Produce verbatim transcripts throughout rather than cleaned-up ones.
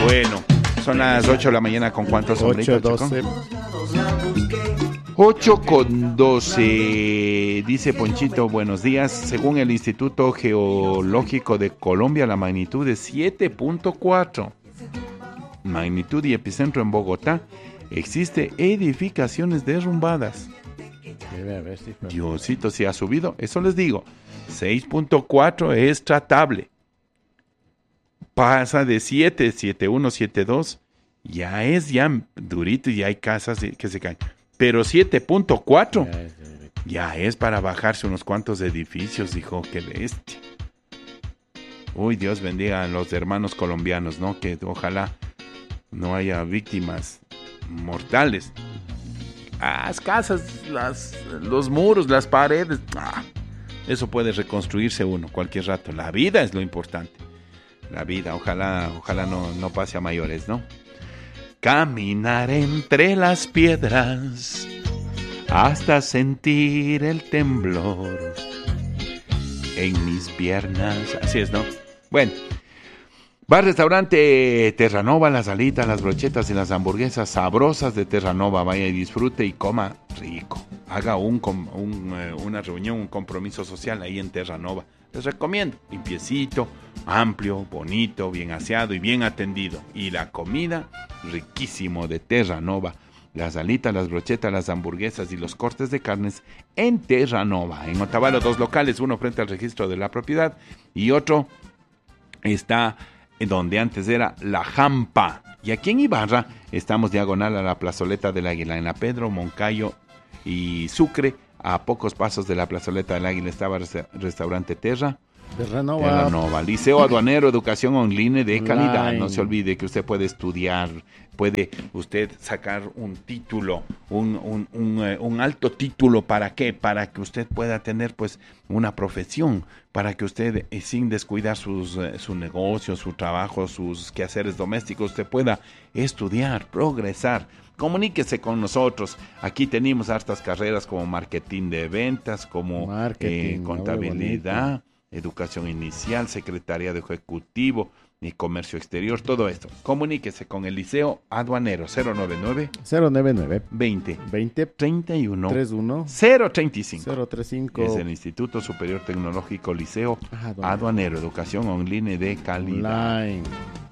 Bueno, son las ocho de la mañana con cuántos sombritos, ocho doce. ocho con doce. Dice Ponchito, buenos días. Según el Instituto Geológico de Colombia, la magnitud es siete punto cuatro. Magnitud y epicentro en Bogotá. Existe edificaciones derrumbadas. Diosito, si ha subido, eso les digo. seis punto cuatro es tratable. Pasa de siete, siete uno, siete dos. Ya es ya durito y ya hay casas que se caen. Pero siete punto cuatro ya es para bajarse unos cuantos edificios, dijo, qué bestia. Uy, Dios bendiga a los hermanos colombianos, ¿no? Que ojalá no haya víctimas mortales. Las casas, las, los muros, las paredes, ah, eso puede reconstruirse uno cualquier rato. La vida es lo importante. La vida, ojalá, ojalá no, no pase a mayores, ¿no? Caminar entre las piedras hasta sentir el temblor en mis piernas. Así es, ¿no? Bueno, bar restaurante Terranova, las alitas, las brochetas y las hamburguesas sabrosas de Terranova. Vaya y disfrute y coma rico. Haga un, un, una reunión, un compromiso social ahí en Terranova. Les recomiendo, limpiecito, amplio, bonito, bien aseado y bien atendido. Y la comida, riquísimo de Terranova. Las alitas, las brochetas, las hamburguesas y los cortes de carnes en Terranova. En Otavalo, dos locales, uno frente al registro de la propiedad y otro está donde antes era La Jampa. Y aquí en Ibarra estamos diagonal a la plazoleta del Águila. En la Pedro, Moncayo y Sucre, a pocos pasos de la plazoleta del Águila, estaba el restaurante Terra. Terranova. Terranova. Liceo Aduanero, educación online de calidad. Online. No se olvide que usted puede estudiar, puede usted sacar un título, un, un, un, uh, un alto título. ¿Para qué? Para que usted pueda tener pues una profesión, para que usted eh, sin descuidar sus, uh, su negocio, su trabajo, sus quehaceres domésticos, usted pueda estudiar, progresar. Comuníquese con nosotros. Aquí tenemos hartas carreras como marketing de ventas, como marketing, eh, contabilidad, educación inicial, secretaría de ejecutivo y comercio exterior, todo esto. Comuníquese con el Liceo Aduanero cero noventa y nueve cero noventa y nueve veinte veinte treinta y uno treinta y uno cero treinta y cinco. cero treinta y cinco. Es el Instituto Superior Tecnológico Liceo Aduanero, Aduanero educación online de calidad. Online.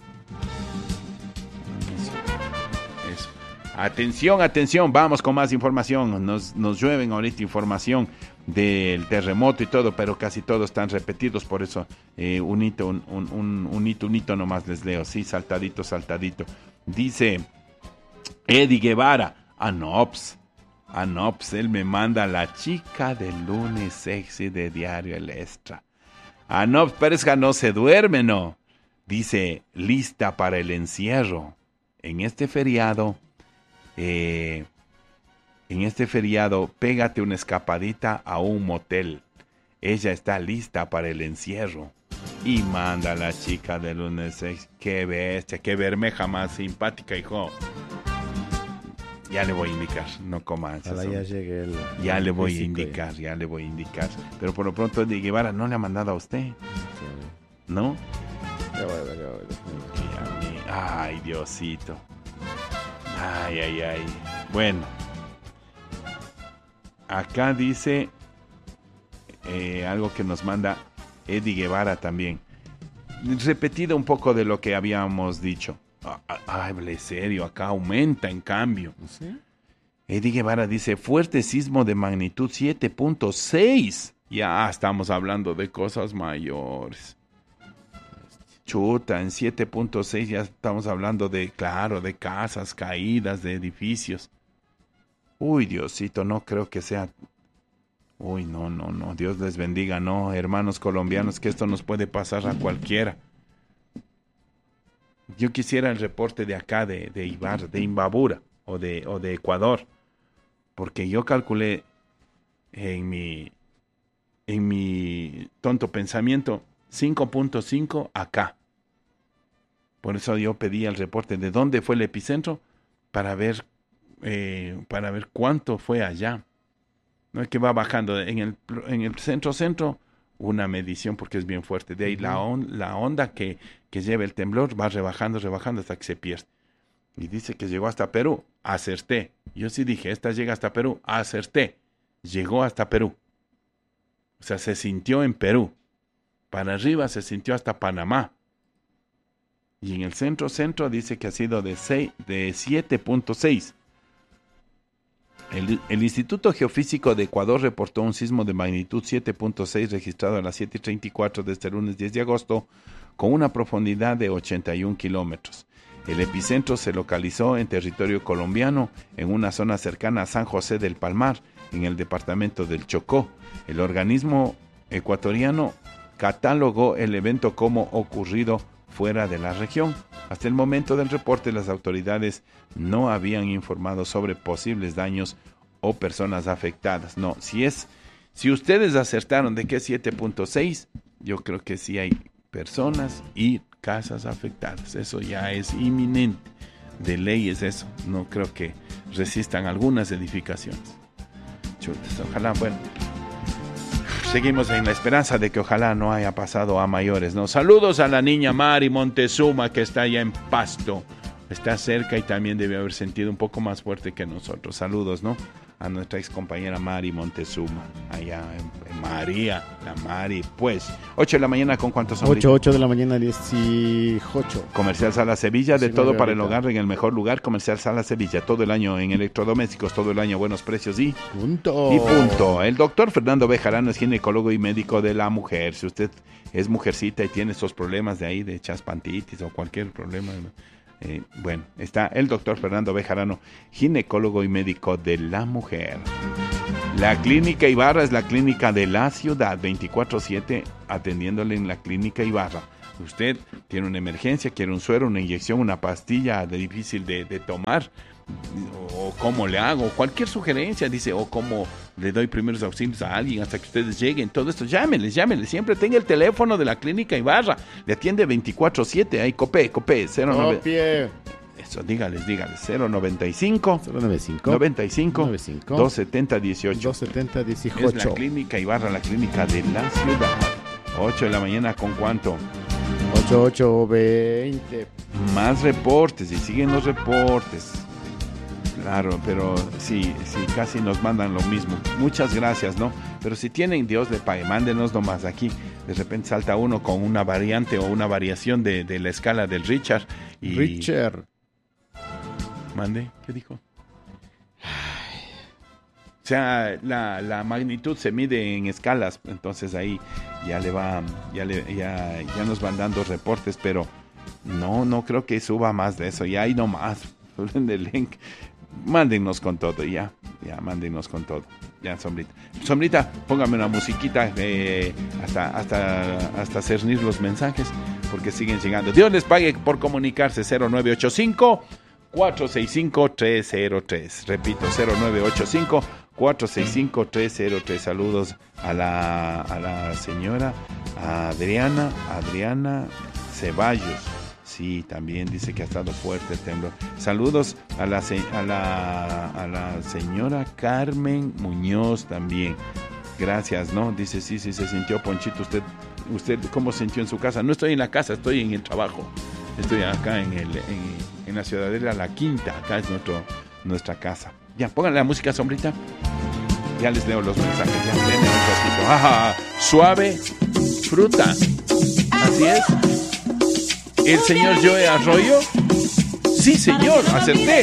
Atención, atención, vamos con más información. Nos, nos llueven ahorita información del terremoto y todo, pero casi todos están repetidos, por eso eh, un hito, un, un, un, un hito, un hito nomás les leo, sí, saltadito, saltadito. Dice Eddie Guevara, Anops, Anops, él me manda la chica del lunes sexy de Diario El Extra. Anops, parezca no se duerme, ¿no? Dice, lista para el encierro. En este feriado... Eh, en este feriado, pégate una escapadita a un motel. Ella está lista para el encierro. Y manda a la chica de lunes seis. Qué bestia, qué bermeja más simpática, hijo. Ya le voy a indicar, no comas. Ya, llegue el, ya el le voy a y... indicar, ya le voy a indicar. Pero por lo pronto, de Guevara no le ha mandado a usted. Sí. ¿No? Ya voy a ver, ya voy a ver. Ay, Diosito. Ay, ay, ay. Bueno. Acá dice eh, algo que nos manda Eddie Guevara también. Repetido un poco de lo que habíamos dicho. Ah, hable serio, acá aumenta en cambio. ¿Sí? Eddie Guevara dice, fuerte sismo de magnitud siete punto seis. Ya estamos hablando de cosas mayores. Chuta, en siete punto seis ya estamos hablando de, claro, de casas caídas, de edificios. Uy, Diosito, no creo que sea... Uy, no, no, no, Dios les bendiga, no, hermanos colombianos, que esto nos puede pasar a cualquiera. Yo quisiera el reporte de acá, de, de Ibarra, de Imbabura, o de, o de Ecuador, porque yo calculé en mi, en mi tonto pensamiento cinco punto cinco acá. Por eso yo pedí el reporte de dónde fue el epicentro para ver, eh, para ver cuánto fue allá. No es que va bajando en el, en el centro centro, una medición porque es bien fuerte. De ahí uh-huh. la, on, la onda que, que lleva el temblor va rebajando, rebajando hasta que se pierde. Y dice que llegó hasta Perú. Acerté. Yo sí dije, esta llega hasta Perú. Acerté. Llegó hasta Perú. O sea, se sintió en Perú. Para arriba se sintió hasta Panamá. Y en el centro, centro dice que ha sido de, de siete punto seis. El, el Instituto Geofísico de Ecuador reportó un sismo de magnitud siete punto seis registrado a las siete y treinta y cuatro de este lunes diez de agosto con una profundidad de ochenta y un kilómetros. El epicentro se localizó en territorio colombiano, en una zona cercana a San José del Palmar, en el departamento del Chocó. El organismo ecuatoriano catalogó el evento como ocurrido fuera de la región. Hasta el momento del reporte, las autoridades no habían informado sobre posibles daños o personas afectadas. No, si es, si ustedes acertaron de que es siete punto seis, yo creo que sí hay personas y casas afectadas. Eso ya es inminente. De ley es eso. No creo que resistan algunas edificaciones. Chutas, ojalá, bueno. Seguimos en la esperanza de que ojalá no haya pasado a mayores, ¿no? Saludos a la niña Mari Montezuma, que está allá en Pasto. Está cerca y también debe haber sentido un poco más fuerte que nosotros. Saludos, ¿no? A nuestra ex compañera Mari Montezuma, allá en, en María, la Mari. Pues, ocho de la mañana, ¿con cuántos son? ocho, ocho de la mañana, dieciocho. Comercial Sala Sevilla, de Sí, todo para el ahorita. hogar, en el mejor lugar. Comercial Sala Sevilla, todo el año en electrodomésticos, todo el año buenos precios y... Punto. Y punto. El doctor Fernando Bejarano es ginecólogo y médico de la mujer. Si usted es mujercita y tiene esos problemas de ahí, de chaspantitis o cualquier problema... Eh, bueno, está el doctor Fernando Bejarano, ginecólogo y médico de la mujer. La Clínica Ibarra es la clínica de la ciudad, veinticuatro siete atendiéndole en la Clínica Ibarra. Usted tiene una emergencia, quiere un suero, una inyección, una pastilla de difícil de, de tomar, o cómo le hago, cualquier sugerencia, dice, o cómo le doy primeros auxilios a alguien hasta que ustedes lleguen, todo esto, llámenles, llámenles, siempre tenga el teléfono de la Clínica Ibarra, le atiende veinticuatro siete, ahí copé, copé, cero nueve. Copie. Eso, dígales, dígales, cero noventa y cinco, cero noventa y cinco, noventa y cinco, noventa y cinco, doscientos setenta, dieciocho. doscientos setenta, dieciocho. Es la Clínica Ibarra, la clínica de la ciudad. ocho de la mañana, ¿con cuánto? ocho, ocho, veinte. Más reportes, y siguen los reportes. Claro, pero sí, sí, casi nos mandan lo mismo. Muchas gracias, ¿no? Pero si tienen, Dios le pague, mándenos nomás aquí. De repente salta uno con una variante o una variación de, de la escala del Richard. Y... Richard. Mande, ¿qué dijo? O sea, la, la magnitud se mide en escalas, entonces ahí ya le va, ya le, ya, ya nos van dando reportes, pero no, no creo que suba más de eso, ya hay no más. El link. Mándennos con todo, ya, ya, mándennos con todo. Ya, Sombrita. Sombrita, póngame una musiquita eh, hasta, hasta, hasta cernir los mensajes, porque siguen llegando. Dios les pague por comunicarse. Cero nueve ocho cinco, cuatro seis cinco, tres cero tres. Repito, cero nueve ocho cinco, cuatro seis cinco, tres cero tres. Saludos a la, a la señora Adriana, Adriana Ceballos. Sí, también dice que ha estado fuerte el temblor. Saludos a la, a la, a la señora Carmen Muñoz también. Gracias, ¿no? Dice, sí, sí, se sintió, Ponchito. ¿Usted, usted cómo sintió en su casa? No estoy en la casa, estoy en el trabajo. Estoy acá en, el, en, en la Ciudadela La Quinta. Acá es nuestro, nuestra casa. Ya, pónganle la música, Sombrita. Ya les leo los mensajes. Ya, denme un ratito. ¡Ah! Suave, fruta. Así es. ¿El señor Joe Arroyo? Sí, señor, acerté.